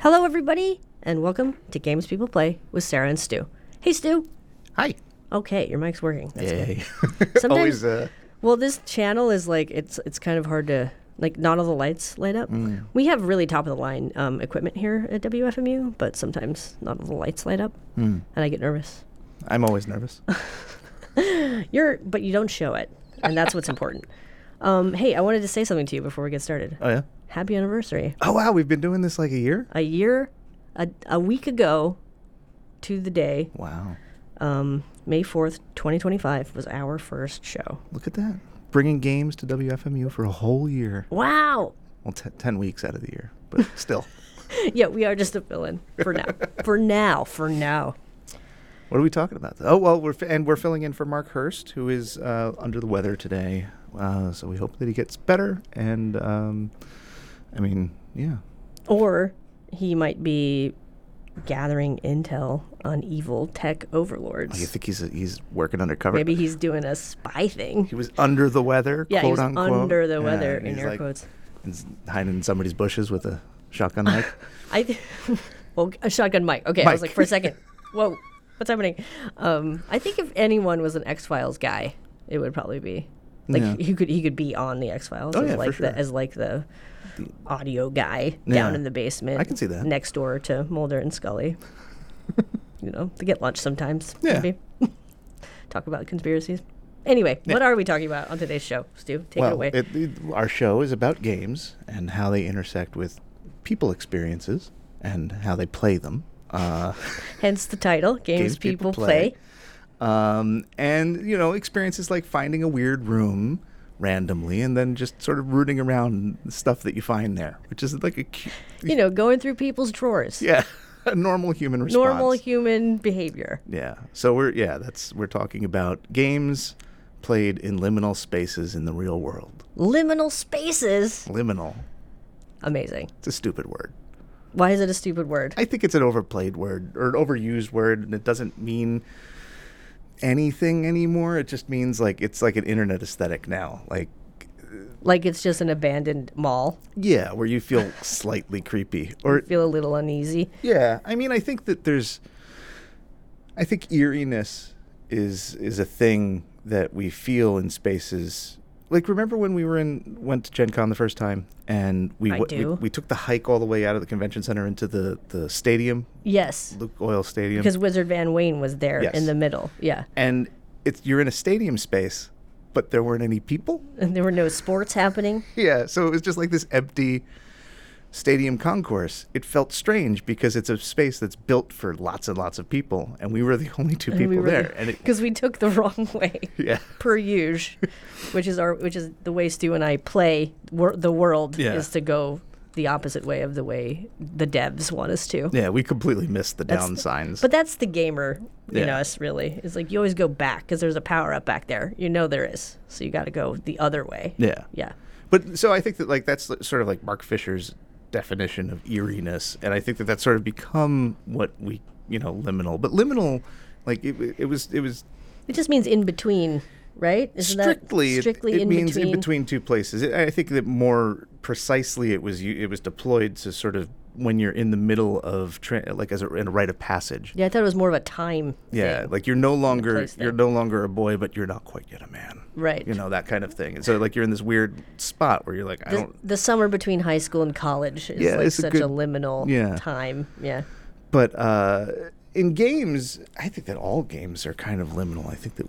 Hello, everybody, and welcome to Games People Play with Sarah and Stu. Hey, Stu. Hi. Okay, your mic's working. That's Yay. good. Sometimes, Always, well, this channel is like it's kind of hard to not all the lights light up. We have really top of the line equipment here at WFMU, but sometimes not all the lights light up, and I get nervous. I'm always nervous. But you don't show it, and that's what's important. Hey, I wanted to say something to you before we get started. Oh, yeah? Happy anniversary. Oh, wow. We've been doing this like a year? A week ago to the day. Wow. May 4th, 2025 was our first show. Look at that. Bringing games to WFMU for a whole year. Wow. Well, 10 weeks out of the year, but still. Yeah, we are just a fill-in for now. For now. What are we talking about? Oh, well, we're filling in for Mark Hurst, who is under the weather today. So we hope that he gets better. And, yeah. Or he might be gathering intel on evil tech overlords. Oh, you think he's working undercover? Maybe he's doing a spy thing. He was under the weather, yeah, quote he was unquote. under the weather, in air quotes. He's hiding in somebody's bushes with a shotgun mic. Well, a shotgun mic. Okay, Mike. I was like, for a second, whoa, what's happening? I think if anyone was an X-Files guy, it would probably be like he could be on the X-Files Oh, as yeah, like for sure. the audio guy Yeah. down in the basement. I can see that. Next door to Mulder and Scully. They get lunch sometimes. Yeah. Maybe. Talk about conspiracies. Anyway, what are we talking about on today's show, Stu? Take it away. Our show is about games and how they intersect with people experiences and how they play them. Hence the title, Games People Play. And, experiences like finding a weird room randomly and then just sort of rooting around the stuff that you find there, which is like going through people's drawers. Yeah, a normal human response. Normal human behavior. Yeah. So we're talking about games played in liminal spaces in the real world. Liminal spaces. Liminal. Amazing. It's a stupid word. Why is it a stupid word? I think it's an overplayed word or an overused word, and it doesn't mean anything anymore. It just means it's like an internet aesthetic now. Like it's just an abandoned mall. Yeah, where you feel slightly creepy or You feel a little uneasy. Yeah, I mean, I think eeriness is a thing that we feel in spaces. Like, remember when we went to Gen Con the first time and we took the hike all the way out of the convention center into the stadium? Yes. Luke Oil Stadium. Because Wizard Van Wayne was there in the middle. Yeah. And you're in a stadium space, but there weren't any people? And there were no sports happening. Yeah, so it was just like this empty stadium concourse. It felt strange because it's a space that's built for lots and lots of people, and we were the only two people there. Because we took the wrong way. Yeah. Per usual, which is the way Stu and I play the world is to go the opposite way of the way the devs want us to. Yeah, we completely missed the down signs. But that's the gamer in us, really. It's like you always go back because there's a power up back there. There is. So you got to go the other way. Yeah. Yeah. But so I think that that's sort of like Mark Fisher's definition of eeriness, and I think that that's sort of become what we liminal. But liminal, it just means in between, right? Isn't strictly that strictly it in means between? in between two places. I think that more precisely it was deployed to sort of when you're in the middle of in a rite of passage. Yeah, I thought it was more of a time thing. Like you're no longer a boy, but you're not quite yet a man. Right. That kind of thing. And so you're in this weird spot where you're like, the summer between high school and college is such a liminal time. Yeah. But in games, I think that all games are kind of liminal. I think that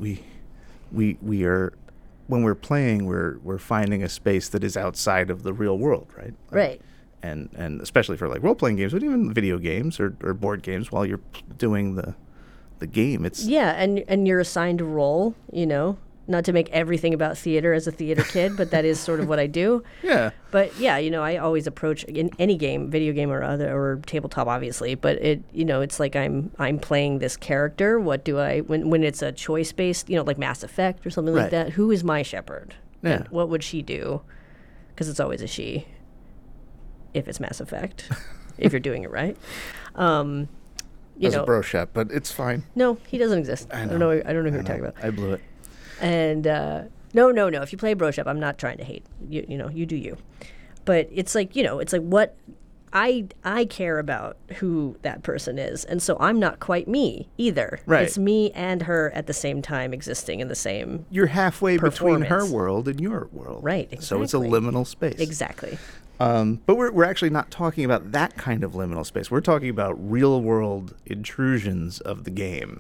we are, when we're playing, we're finding a space that is outside of the real world, right? Right. And especially for role-playing games, but even video games or board games, while you're doing the game, it's and you're assigned a role, not to make everything about theater as a theater kid, but that is sort of what I do. Yeah. But I always approach in any game, video game or tabletop, obviously. But it's like I'm playing this character. What do I when it's a choice based, like Mass Effect or something like that? Who is my shepherd? Yeah. And what would she do? Because it's always a she. If it's Mass Effect, if you're doing it right. As a bro shop, but it's fine. No, he doesn't exist. I don't know who you're talking about. I blew it. And no. If you play Bro Shop, I'm not trying to hate. You do you. But it's like, it's like what I care about who that person is, and so I'm not quite me either. Right. It's me and her at the same time existing in the same. You're halfway between her performance. world and your world. Right, exactly. So it's a liminal space. Exactly. But we're actually not talking about that kind of liminal space. We're talking about real world intrusions of the game.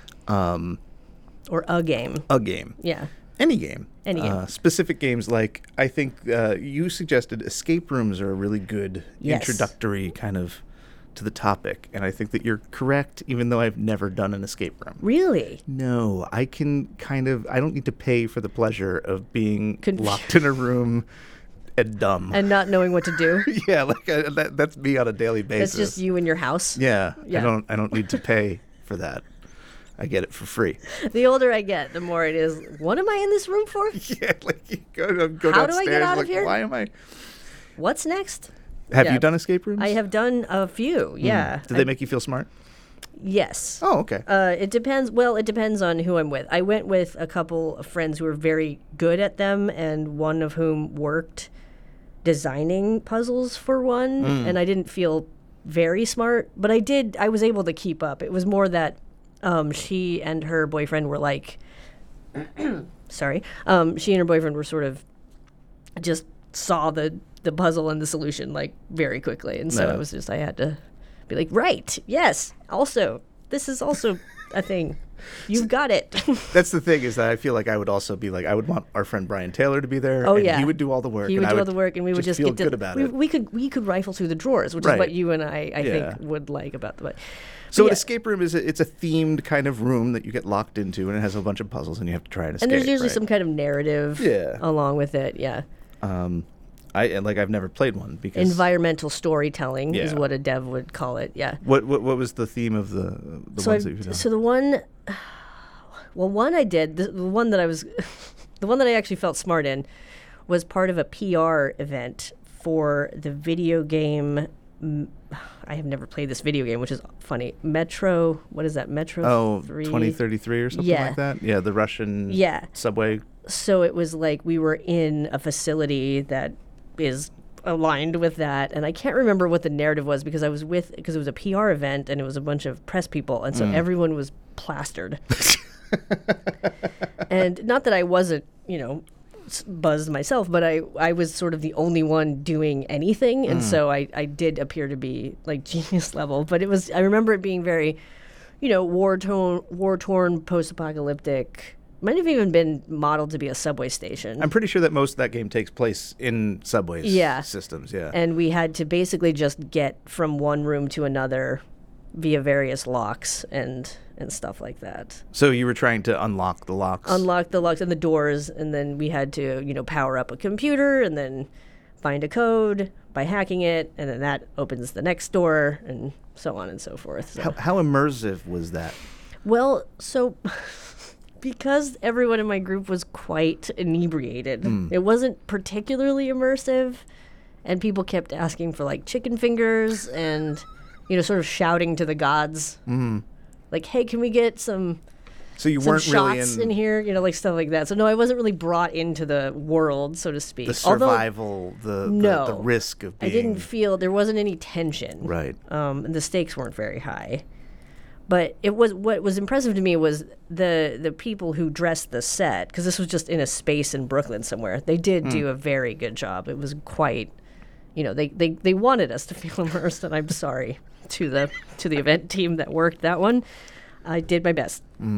Or a game. A game. Yeah. Any game. Any game. Specific games like, I think you suggested escape rooms are a really good introductory kind of to the topic. And I think that you're correct, even though I've never done an escape room. Really? No, I can I don't need to pay for the pleasure of being locked in a room and dumb. And not knowing what to do? Yeah, like that's me on a daily basis. It's just you in your house? Yeah. I don't need to pay for that. I get it for free. The older I get, the more it is, what am I in this room for? Yeah, like you go How downstairs, do I get out like, of here? Why am I? What's next? Have you done escape rooms? I have done a few, yeah. Did they make you feel smart? Yes. Oh, okay. It depends. Well, it depends on who I'm with. I went with a couple of friends who were very good at them, and one of whom worked designing puzzles for one, and I didn't feel very smart, but I was able to keep up. It was more that she and her boyfriend were like, sorry, she and her boyfriend were sort of just saw the puzzle and the solution like very quickly, and so it was just I had to be like, right, yes, also this is also a thing. You've got it. That's the thing, is that I feel like I would also be like, I would want our friend Brian Taylor to be there. Oh, and yeah. he would do all the work. He would do all the work, and we would just feel get to, good about it. we could rifle through the drawers, which is what you and I think would like about the. So an escape room it's a themed kind of room that you get locked into, and it has a bunch of puzzles, and you have to try and escape. And there's usually some kind of narrative along with it. Yeah. I've never played one because environmental storytelling is what a dev would call it. Yeah. What was the theme of the ones that you've done? So the one, one I did, the one that I was, the one that I actually felt smart in, was part of a PR event for the video game. I have never played this video game, which is funny. Metro, what is that? Metro 3? 2033 or something like that? Yeah, the Russian subway. So it was like we were in a facility that is aligned with that, and I can't remember what the narrative was because it was a PR event and it was a bunch of press people, and so everyone was plastered. And not that I wasn't, buzzed myself, but I was sort of the only one doing anything, and so I did appear to be like genius level. But I remember it being very, war-torn, post-apocalyptic. Might have even been modeled to be a subway station. I'm pretty sure that most of that game takes place in subways systems, yeah. And we had to basically just get from one room to another via various locks and stuff like that. So you were trying to unlock the locks? Unlock the locks and the doors, and then we had to, power up a computer and then find a code by hacking it, and then that opens the next door, and so on and so forth. So. How immersive was that? Well, so because everyone in my group was quite inebriated, it wasn't particularly immersive, and people kept asking for like chicken fingers and, sort of shouting to the gods. Like, hey, can we get some So you weren't really shots in here, like stuff like that. So no, I wasn't really brought into the world, so to speak. The survival, the risk of being. I didn't feel there wasn't any tension. Right. And the stakes weren't very high. But what was impressive to me was the people who dressed the set, because this was just in a space in Brooklyn somewhere. They did do a very good job. It was quite, they wanted us to feel immersed, and I'm sorry to the event team that worked that one. I did my best.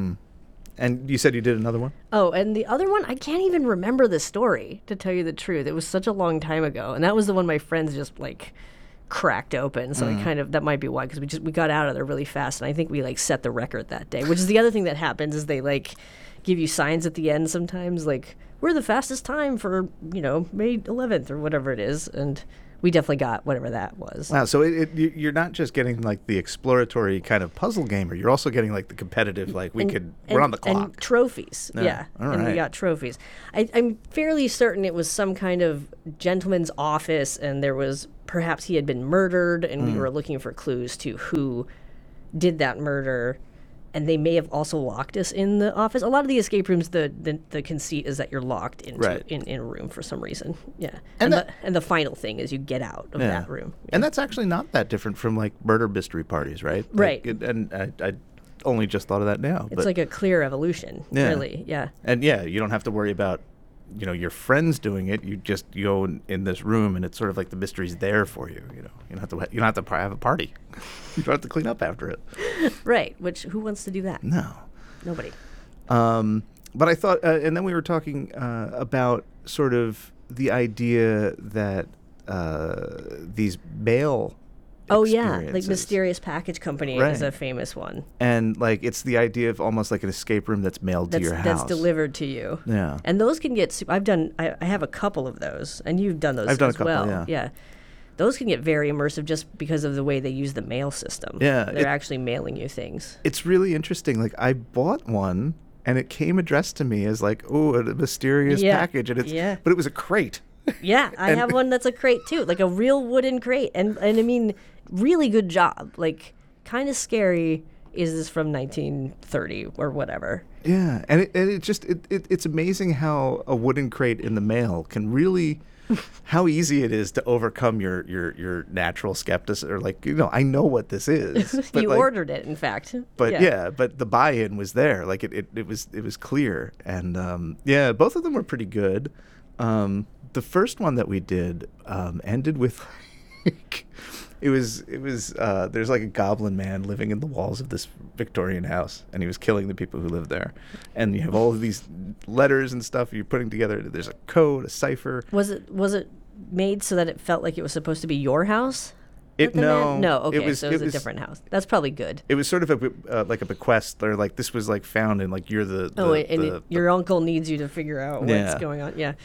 And you said you did another one? Oh, and the other one, I can't even remember the story, to tell you the truth. It was such a long time ago, and that was the one my friends just cracked open. So that might be why, because we got out of there really fast, and I think we set the record that day. Which is the other thing that happens is they give you signs at the end sometimes, we're the fastest time for May 11th or whatever it is, and we definitely got whatever that was. Wow, so you're not just getting the exploratory kind of puzzle gamer, you're also getting the competitive, we're on the clock. And trophies, yeah. All and right. we got trophies. I'm fairly certain it was some kind of gentleman's office, and perhaps he had been murdered, and we were looking for clues to who did that murder. and they may have also locked us in the office. A lot of the escape rooms, the conceit is that you're locked into in a room for some reason. Yeah, and the final thing is you get out of that room. Yeah. And that's actually not that different from like murder mystery parties, right? Right. And I only just thought of that now. It's like a clear evolution, really. Yeah. And you don't have to worry about your friends doing it. You just go in this room, and it's sort of like the mystery's there for you. You don't have to have a party. You don't have to clean up after it. Right. Which who wants to do that? No. Nobody. But I thought, and then we were talking about sort of the idea that these mail. Oh yeah, like Mysterious Package Company is a famous one. And like it's the idea of almost like an escape room that's mailed to your house. That's delivered to you. Yeah. And those can get I have a couple of those, and you've done those I've done as a couple, well. Yeah. Those can get very immersive just because of the way they use the mail system. Yeah. They're actually mailing you things. It's really interesting. Like I bought one and it came addressed to me as like, oh, a mysterious package, and but it was a crate. Yeah, I have one that's a crate too, like a real wooden crate, and I mean, really good job. Like, kind of scary. Is this from 1930 or whatever? Yeah, and it's amazing how a wooden crate in the mail can really, how easy it is to overcome your natural skepticism. Or like, I know what this is. You ordered it, in fact. But but the buy-in was there. Like it was clear, and both of them were pretty good. The first one that we did ended with it was there's like a goblin man living in the walls of this Victorian house, and he was killing the people who lived there. And you have all of these letters and stuff you're putting together. There's a code, a cipher. Was it made so that it felt like it was supposed to be your house? No. Okay, it was a different house. That's probably good. It was sort of like a bequest, or like this was like found, and like you're your uncle needs you to figure out what's going on. Yeah.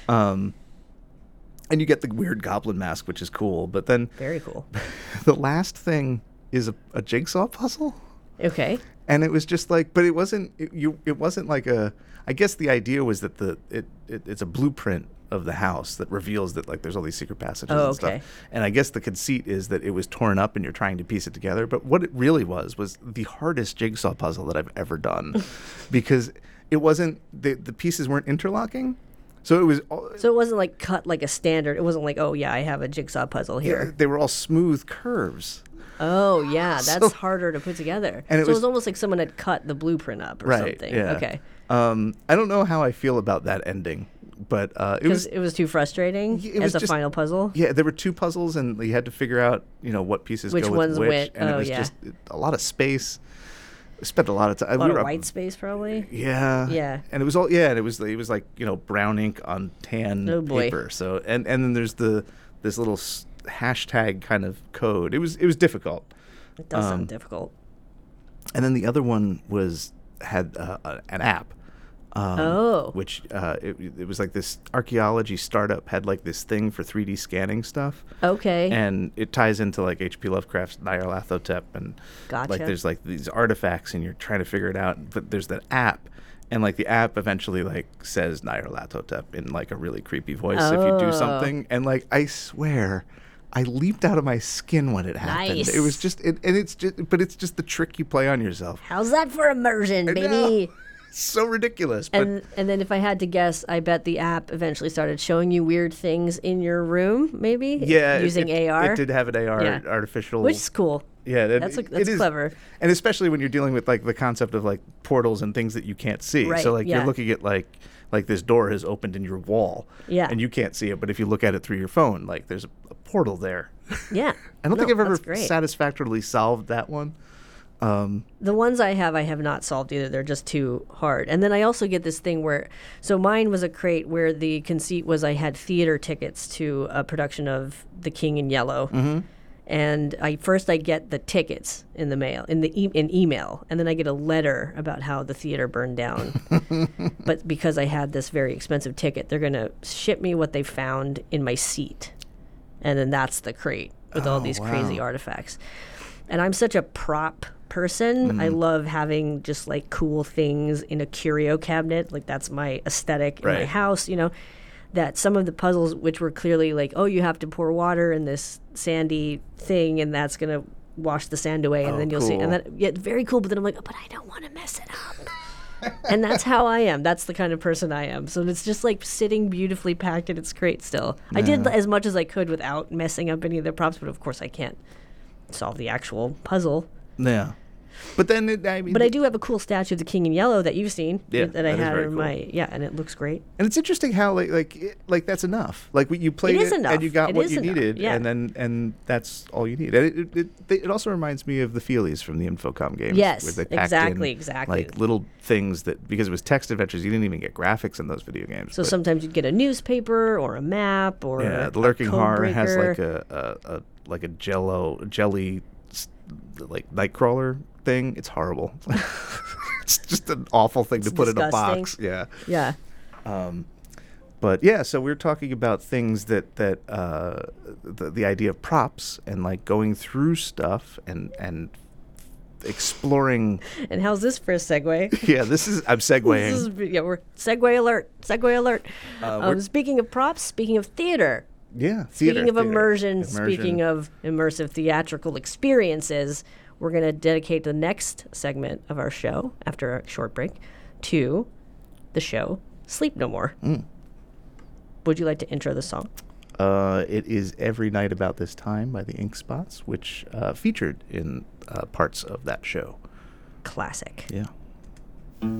And you get the weird goblin mask, which is cool. But then very cool. The last thing is a jigsaw puzzle. Okay. And it was just like, but it wasn't. It wasn't like a. I guess the idea was that it's a blueprint of the house that reveals that like there's all these secret passages and stuff. And I guess the conceit is that it was torn up and you're trying to piece it together. But what it really was the hardest jigsaw puzzle that I've ever done, because it wasn't the pieces weren't interlocking. So it wasn't like cut like a standard. It wasn't like, oh yeah, I have a jigsaw puzzle here. Yeah, they were all smooth curves. Oh yeah, that's harder to put together. And it was almost like someone had cut the blueprint up or something. Yeah. Okay. I don't know how I feel about that ending, but it was too frustrating as a final puzzle. Yeah, there were two puzzles, and you had to figure out what pieces go with which, and it was just a lot of space. I spent a lot of time. A lot of white space, probably. Yeah. Yeah. And it was all. Yeah, and it was like brown ink on tan paper. So and then there's this little hashtag kind of code. It was difficult. It does sound difficult. And then the other one had an app. Which it was like this archaeology startup had like this thing for 3D scanning stuff. Okay. And it ties into like H.P. Lovecraft's Nyarlathotep, and like there's like these artifacts, and you're trying to figure it out. But there's that app, and like the app eventually like says Nyarlathotep in like a really creepy voice if you do something. And like I swear, I leaped out of my skin when it happened. Nice. It was just it's just the trick you play on yourself. How's that for immersion, baby? So ridiculous. And then if I had to guess, I bet the app eventually started showing you weird things in your room, maybe? Yeah. Using AR. It did have an AR, artificial. Which is cool. Yeah. That's clever. And especially when you're dealing with like the concept of like portals and things that you can't see. Right, so like you're looking at like this door has opened in your wall. Yeah. And you can't see it, but if you look at it through your phone, like there's a portal there. Yeah. I don't think I've ever satisfactorily solved that one. The ones I have not solved either. They're just too hard. And then I also get this thing so mine was a crate where the conceit was I had theater tickets to a production of The King in Yellow. Mm-hmm. And I get the tickets in the mail, in email, and then I get a letter about how the theater burned down. But because I had this very expensive ticket, they're going to ship me what they found in my seat. And then that's the crate with all these crazy artifacts. And I'm such a prop person. Mm-hmm. I love having just like cool things in a curio cabinet. Like that's my aesthetic in my house, that some of the puzzles, which were clearly like, oh, you have to pour water in this sandy thing and that's going to wash the sand away, and then you'll see. And that, yeah, very cool. But then I'm like, but I don't want to mess it up. And that's how I am. That's the kind of person I am. So it's just like sitting beautifully packed, and it's great still. Yeah. I did as much as I could without messing up any of the props, but of course I can't solve the actual puzzle. Yeah. But then, but I do have a cool statue of the King in Yellow that you've seen. Yeah, that I had in my and it looks great. And it's interesting how like that's enough. Like you played it and you got what you needed, and that's all you need. And it also reminds me of the Feelies from the Infocom games. Yes, where they packed exactly. Like little things that, because it was text adventures, you didn't even get graphics in those video games. So sometimes you'd get a newspaper or a map or the Lurking Horror has like a jelly like Nightcrawler thing. It's horrible. It's just an awful thing to put in a box. Yeah. But yeah, so we're talking about things that the idea of props and like going through stuff and exploring. And how's this for a segue? Yeah, I'm segueing. We're segue alert. Segue alert. Speaking of props, speaking of theater. Yeah, speaking of immersion, speaking of immersive theatrical experiences, we're going to dedicate the next segment of our show, after a short break, to the show Sleep No More. Would you like to intro the song? It is Every Night About This Time by the Ink Spots, which featured in parts of that show. Classic. Yeah.